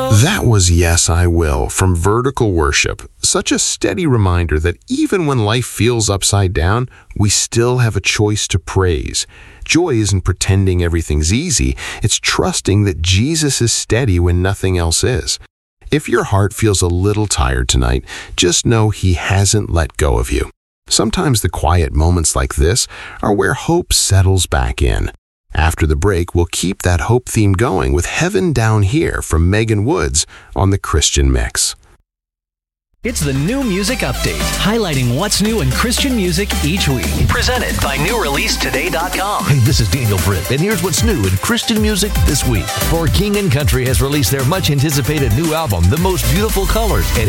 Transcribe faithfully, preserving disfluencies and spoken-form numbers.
That was Yes, I Will from Vertical Worship. Such a steady reminder that even when life feels upside down, we still have a choice to praise. Joy isn't pretending everything's easy, it's trusting that Jesus is steady when nothing else is. If your heart feels a little tired tonight, just know He hasn't let go of you. Sometimes the quiet moments like this are where hope settles back in. After the break, we'll keep that hope theme going with Heaven Down Here from Megan Woods on the Christian Mix. It's the New Music Update, highlighting what's new in Christian music each week. Presented by new release today dot com. Hey, this is Daniel Britt, and here's what's new in Christian music this week. For King and Country has released their much-anticipated new album, The Most Beautiful Colors, and